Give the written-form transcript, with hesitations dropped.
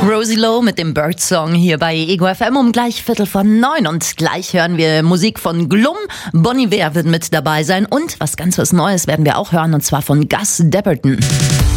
Rosie Lowe mit dem Bird-Song hier bei Ego FM um gleich 8:45 und gleich hören wir Musik von Glum. Bon Iver wird mit dabei sein und was Neues werden wir auch hören und zwar von Gus Dapperton.